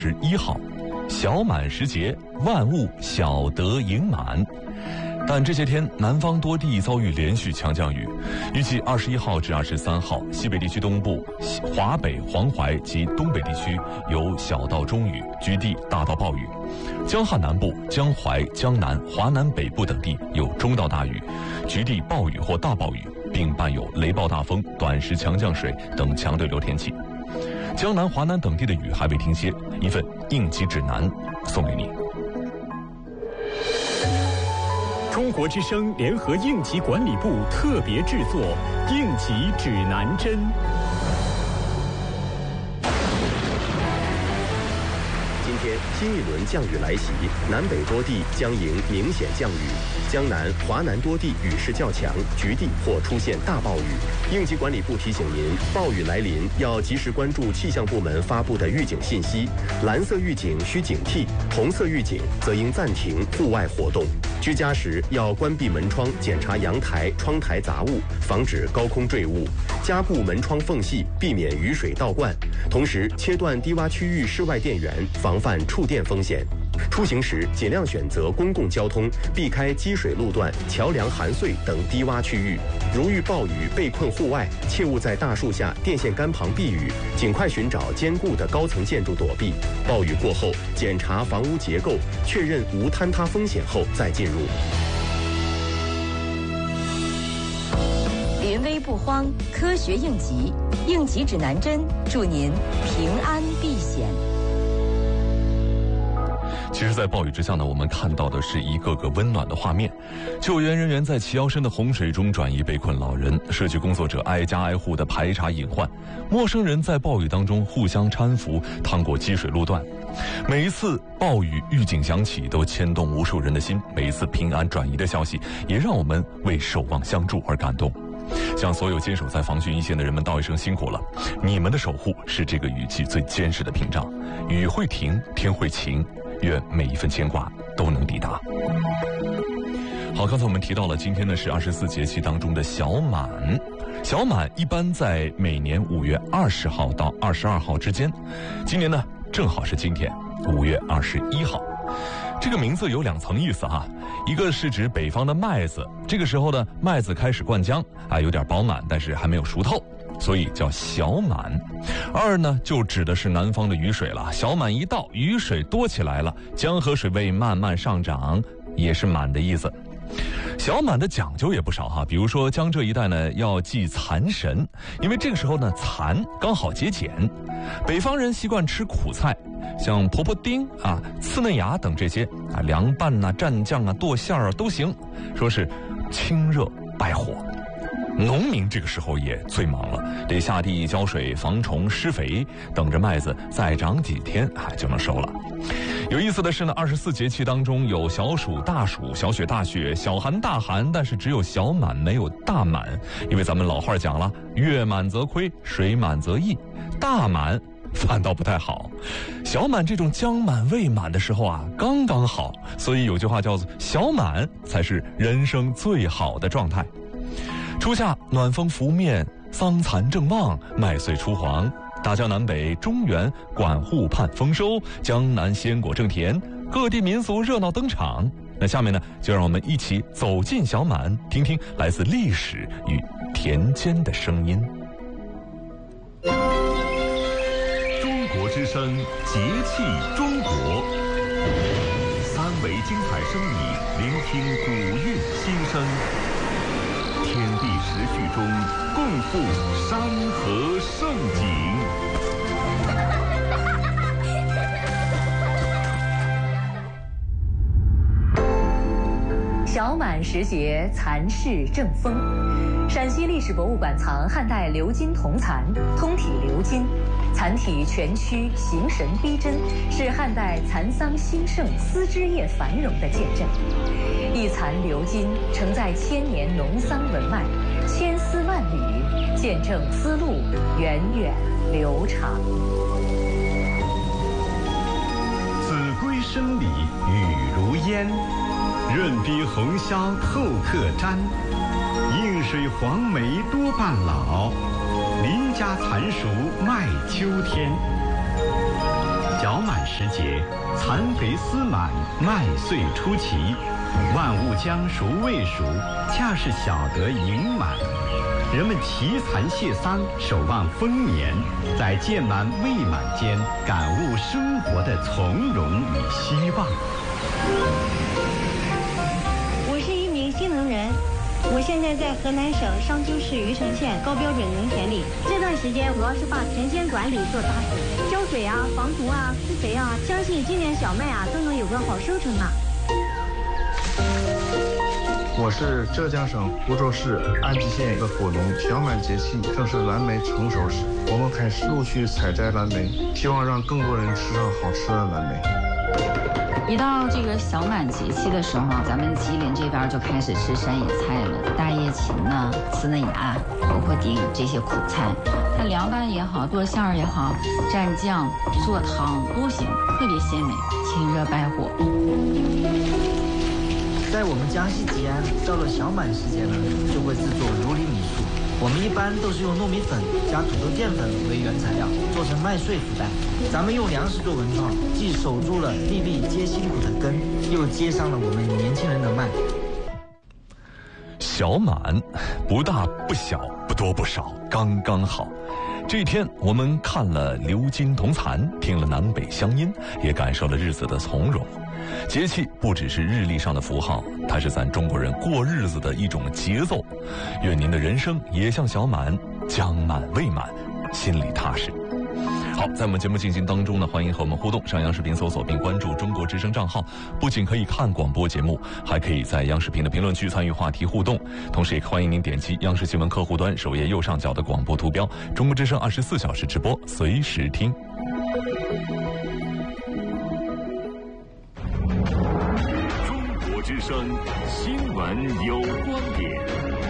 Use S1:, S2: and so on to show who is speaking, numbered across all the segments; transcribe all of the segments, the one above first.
S1: 21号，小满时节，万物小得盈满。但这些天，南方多地遭遇连续强降雨，预计21号至23号，西北地区东部、华北、黄淮及东北地区有小到中雨，局地大到暴雨；江汉南部、江淮、江南、华南北部等地有中到大雨，局地暴雨或大暴雨，并伴有雷暴大风、短时强降水等强对流天气。江南、华南等地的雨还未停歇，一份应急指南送给你。
S2: 中国之声联合应急管理部特别制作《应急指南针》。
S3: 今天新一轮降雨来袭，南北多地将迎明显降雨，江南、华南多地雨势较强，局地或出现大暴雨。应急管理部提醒您，暴雨来临要及时关注气象部门发布的预警信息，蓝色预警需警惕，红色预警则应暂停户外活动。居家时要关闭门窗，检查阳台、窗台杂物，防止高空坠物，加固门窗缝隙，避免雨水倒灌。同时，切断低洼区域室外电源，防范触电风险。出行时尽量选择公共交通，避开积水路段、桥梁涵碎等低洼区域。如遇暴雨被困户外，切勿在大树下、电线杆旁避雨，尽快寻找坚固的高层建筑躲避。暴雨过后，检查房屋结构，确认无坍塌风险后再进入。
S4: 临危不慌，科学应急，应急指南针，祝您平安避险。
S1: 其实，在暴雨之下呢，我们看到的是一个个温暖的画面。救援人员在齐腰深的洪水中转移被困老人，社区工作者挨家挨户的排查隐患，陌生人在暴雨当中互相搀扶，趟过积水路段。每一次暴雨预警响起，都牵动无数人的心。每一次平安转移的消息，也让我们为守望相助而感动。向所有坚守在防汛一线的人们道一声辛苦了，你们的守护是这个雨季最坚实的屏障。雨会停，天会晴，愿每一份牵挂都能抵达。好，刚才我们提到了，今天呢是24节气当中的小满。小满一般在每年5月20号到22号之间，今年呢正好是今天5月21号。这个名字有2层意思哈，一个是指北方的麦子，这个时候呢麦子开始灌浆啊，有点饱满，但是还没有熟透，所以叫小满。二呢就指的是南方的雨水了，小满一到，雨水多起来了，江河水位慢慢上涨，也是满的意思。小满的讲究也不少哈，比如说江浙一带呢要祭蚕神，因为这个时候呢蚕刚好结茧。北方人习惯吃苦菜，像婆婆丁啊、刺嫩芽等这些啊，凉拌啊、蘸酱啊、剁馅啊都行，说是清热败火。农民这个时候也最忙了，得下地浇水、防虫、施肥，等着麦子再长几天就能收了。有意思的是呢，24节气当中有小暑、大暑、小雪、大雪、小寒、大寒，但是只有小满没有大满，因为咱们老话讲了，月满则亏，水满则溢，大满反倒不太好。小满这种将满未满的时候啊，刚刚好，所以有句话叫做小满才是人生最好的状态。初夏暖风拂面，桑蚕正旺，麦穗初黄，大江南北、中原、管户盼丰收，江南鲜果正甜，各地民俗热闹登场。那下面呢，就让我们一起走进小满，听听来自历史与田间的声音。
S5: 中国之声，节气中国，3维精彩声意，聆听古韵心声。天地时序中，共赴山河盛景。
S4: 小满时节，蚕室正丰。陕西历史博物馆藏汉代鎏金铜蚕，通体鎏金，蚕体全曲，形神逼真，是汉代蚕桑兴盛、丝织业繁荣的见证。一蚕鎏金承载千年农桑文脉，千丝万缕，见证丝路源远流长。
S2: 子规声里雨如烟，润逼红绡透客毡。映水黄梅多半老，邻家蚕熟卖秋天。 小满时节，蚕肥丝满，麦穗出齐，万物将熟未熟，恰是晓得盈满。人们齐蚕谢桑，守望丰年，在渐满未满间，感悟生活的从容与希望。
S6: 我是一名新农人，我现在在河南省商丘市虞城县高标准农田里。这段时间主要是把田间管理做扎实，浇水啊、防毒啊、施肥啊，相信今年小麦啊都能有个好收成啊。
S7: 我是浙江省湖州市安吉县的果农，小满节气正是蓝莓成熟时，我们开始陆续采摘蓝莓，希望让更多人吃上好吃的蓝莓。
S8: 一到这个小满节气的时候，咱们吉林这边就开始吃山野菜了，大叶芹呐、刺嫩芽、婆婆丁这些苦菜，它凉拌也好，剁馅儿也好，蘸酱做汤都行，特别鲜美，清热败火。
S9: 在我们江西吉安，到了小满时节呢，就会制作如里米醋。我们一般都是用糯米粉加土豆淀粉为原材料，做成麦穗福袋。咱们用粮食做文创，既守住了粒粒皆辛苦的根，又接上了我们年轻人的脉。
S1: 小满，不大不小，不多不少，刚刚好。这一天，我们看了鎏金铜蚕，听了南北乡音，也感受了日子的从容。节气不只是日历上的符号，它是咱中国人过日子的一种节奏。愿您的人生也像小满，将满未满，心里踏实。好，在我们节目进行当中呢，欢迎和我们互动，上央视频搜索并关注中国之声账号，不仅可以看广播节目，还可以在央视频的评论区参与话题互动，同时也欢迎您点击央视新闻客户端首页右上角的广播图标，中国之声24小时直播，随时听。
S5: 中国之声新闻有观点，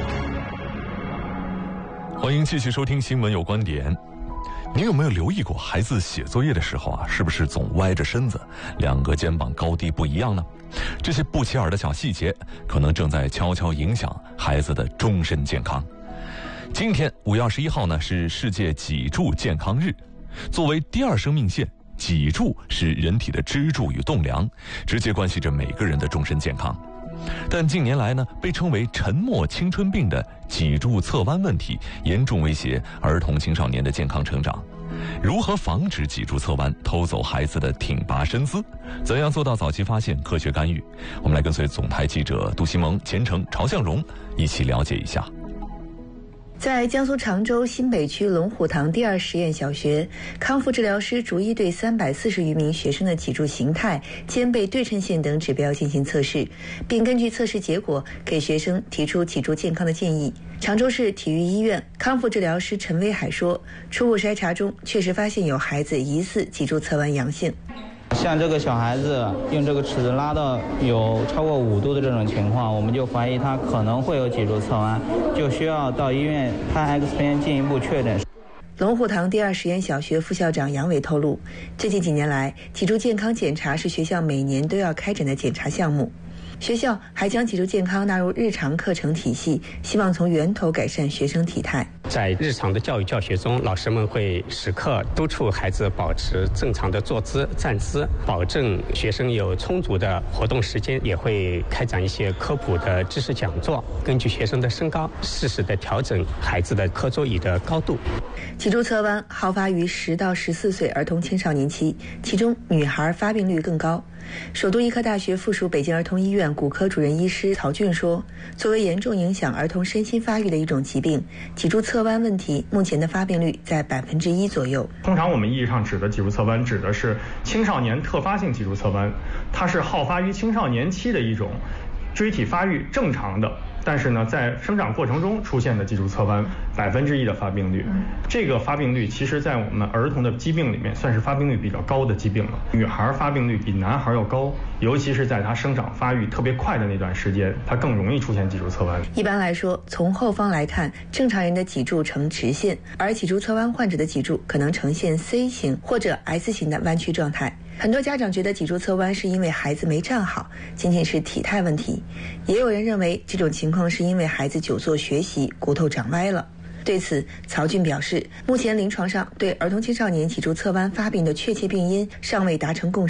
S1: 欢迎继续收听新闻有观点。你有没有留意过孩子写作业的时候啊，是不是总歪着身子，两个肩膀高低不一样呢？这些不起眼的小细节，可能正在悄悄影响孩子的终身健康。今天5月21号呢，是世界脊柱健康日。作为第二生命线，脊柱是人体的支柱与栋梁，直接关系着每个人的终身健康。但近年来呢，被称为沉默青春病的脊柱侧弯问题，严重威胁儿童青少年的健康成长。如何防止脊柱侧弯偷走孩子的挺拔身姿？怎样做到早期发现、科学干预？我们来跟随总台记者杜西蒙、钱程、朝向荣一起了解一下。
S10: 在江苏常州新北区龙虎塘第二实验小学，康复治疗师逐一对340余名学生的脊柱形态、肩背对称线等指标进行测试，并根据测试结果给学生提出脊柱健康的建议。常州市体育医院康复治疗师陈威海说，初步筛查中确实发现有孩子疑似脊柱侧弯阳性。
S11: 像这个小孩子用这个尺子拉到有超过5度的这种情况，我们就怀疑他可能会有脊柱侧弯，就需要到医院拍 X 片进一步确诊。
S10: 龙虎塘第二实验小学副校长杨伟透露，最近几年来，脊柱健康检查是学校每年都要开展的检查项目。学校还将脊柱健康纳入日常课程体系，希望从源头改善学生体态。
S12: 在日常的教育教学中，老师们会时刻督促孩子保持正常的坐姿、站姿，保证学生有充足的活动时间，也会开展一些科普的知识讲座，根据学生的身高，适时的调整孩子的课桌椅的高度。
S10: 脊柱侧弯好发于10到14岁儿童青少年期，其中女孩发病率更高。首都医科大学附属北京儿童医院骨科主任医师曹俊说，作为严重影响儿童身心发育的一种疾病，脊柱侧弯问题目前的发病率在1%左右。
S13: 通常我们意义上指的脊柱侧弯指的是青少年特发性脊柱侧弯，它是好发于青少年期的一种椎体发育正常的，但是呢，在生长过程中出现的脊柱侧弯，1%的发病率。这个发病率其实在我们儿童的疾病里面算是发病率比较高的疾病了。女孩发病率比男孩要高，尤其是在她生长发育特别快的那段时间，她更容易出现脊柱侧弯。
S10: 一般来说，从后方来看，正常人的脊柱呈直线，而脊柱侧弯患者的脊柱可能呈现 C 型或者 S 型的弯曲状态。很多家长觉得脊柱侧弯是因为孩子没站好，仅仅是体态问题。也有人认为这种情况是因为孩子久坐学习，骨头长歪了。 对此，曹俊表示，目前临床上对儿童青少年脊柱侧弯发病的确切病因尚未达成共识。